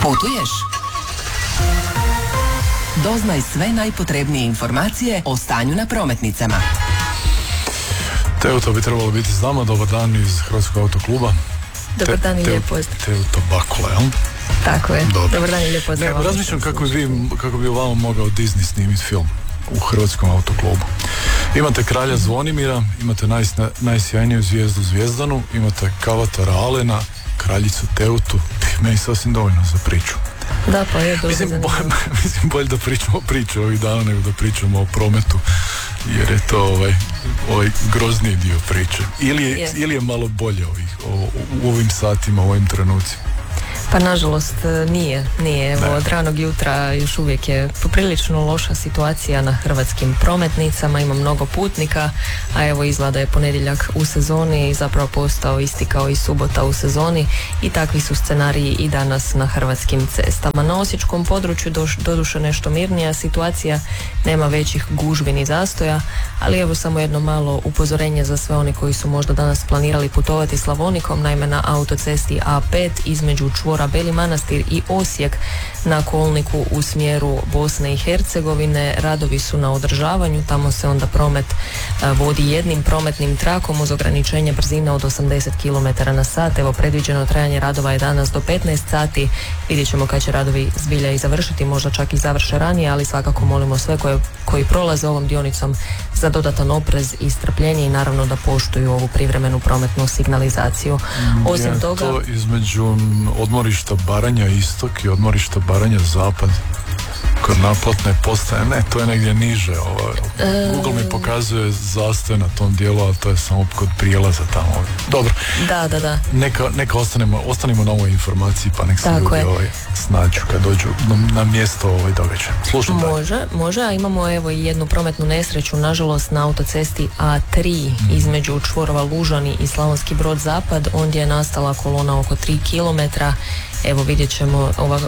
Putuješ? Doznaj sve najpotrebnije informacije o stanju na prometnicama. Teuto bi trebalo biti s nama. Dobar dan iz Hrvatskog autokluba. Dobar dan i lijep pozdrav. Teuto Bakula, jel? Tako je. Dobar dan i lijep pozdrav. Razmišljam kako bi ovamo mogao Disney snimiti film u Hrvatskom autoklubu. Imate kralja Zvonimira, imate najsjajniju zvijezdu Zvijezdanu, imate Kavatara Alena, kraljicu Teutu. Meni sasvim dovoljno za priču. Da, pa je dobro. Mislim bolje da pričamo o priči ovih dana nego da pričamo o prometu, jer je to ovaj grozniji dio priče. Ili je malo bolje u ovim satima, u ovim trenucima. Pa nažalost nije. Evo, od ranog jutra još uvijek je poprilično loša situacija na hrvatskim prometnicama, ima mnogo putnika, a evo izgleda je ponedjeljak u sezoni i zapravo postao isti kao i subota u sezoni i takvi su scenariji i danas na hrvatskim cestama. Na osječkom području doduše nešto mirnija situacija, nema većih gužvi ni zastoja, ali evo samo jedno malo upozorenje za sve oni koji su možda danas planirali putovati Slavonikom, naime na autocesti A5 između čvora Beli Manastir i Osijek na kolniku u smjeru Bosne i Hercegovine. Radovi su na održavanju, tamo se onda promet vodi jednim prometnim trakom uz ograničenje brzine od 80 km na sat. Evo, predviđeno trajanje radova je danas do 15 sati. Vidjet ćemo kad će radovi zbilja i završiti, možda čak i završe ranije, ali svakako molimo sve koji prolaze ovom dionicom za dodatan oprez i strpljenje i naravno da poštuju ovu privremenu prometnu signalizaciju. Osim toga, to između odmorišta Baranja istok i odmorišta Baranja zapad kod naplatne postaje, ne, to je negdje niže. Google mi pokazuje zastoj na tom dijelu, ali to je samo kod prijelaza tamo. Dobro. Da. Neka ostanemo na ovoj informaciji, pa nek se ljudi snađu kad dođu na mjesto događaja. Slušam dalje. Može, a imamo evo i jednu prometnu nesreću, nažalost na autocesti A3 između čvorova Lužani i Slavonski Brod zapad, ondje je nastala kolona oko 3 km. Evo vidjet ćemo,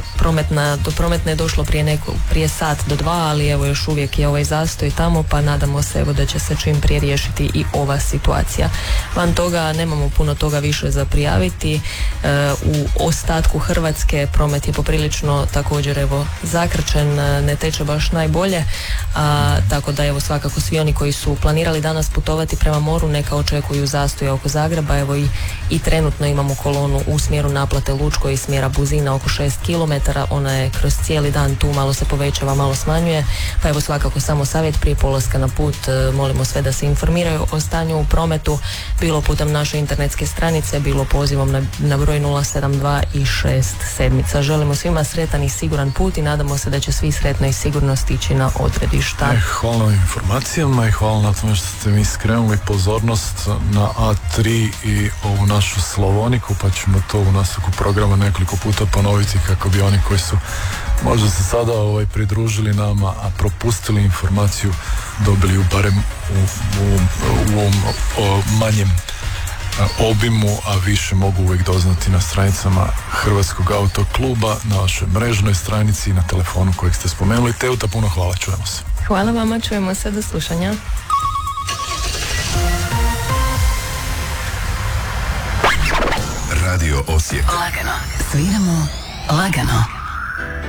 do prometne je došlo prije sat do 2, ali evo još uvijek je ovaj zastoj tamo, pa nadamo se evo da će se čim prije riješiti i ova situacija. Van toga nemamo puno toga više za prijaviti. U ostatku Hrvatske promet je poprilično također evo zakrčen, ne teče baš najbolje, tako da evo svakako svi oni koji su planirali danas putovati prema moru neka očekuju zastoje oko Zagreba. Evo i trenutno imamo kolonu u smjeru naplate Lučko i smjera Buzina oko 6 km, ona je kroz cijeli dan tu, malo se povećava, malo smanjuje, pa evo svakako samo savjet prije polaska na put, molimo sve da se informiraju o stanju u prometu, bilo putem naše internetske stranice, bilo pozivom na broj 072 i 67. Želimo svima sretan i siguran put i nadamo se da će svi sretno i sigurno stići na odredišta. Hvala na informacijama i hvala na tome što ste mi skrenuli pozornost na A3 i ovu našu Slavoniku, pa ćemo to u nastavku programa nekoliko puta ponoviti kako bi oni koji su možda se sada pridružili nama, a propustili informaciju, dobili ju barem u ovom manjem obimu, a više mogu uvijek doznati na stranicama Hrvatskog autokluba, na vašoj mrežnoj stranici i na telefonu kojeg ste spomenuli. Teuta, puno hvala, čujemo se. Hvala vama, čujemo se, do slušanja. Radio Osijek. Lagano. Sviramo lagano.